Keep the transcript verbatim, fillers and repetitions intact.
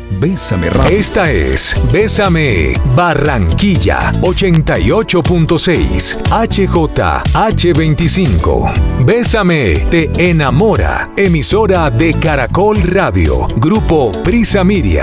Bésame rápido. Esta es Bésame Barranquilla ochenta y ocho punto seis H J H veinticinco. Bésame te enamora. Emisora de Caracol Radio. Grupo Prisa Media.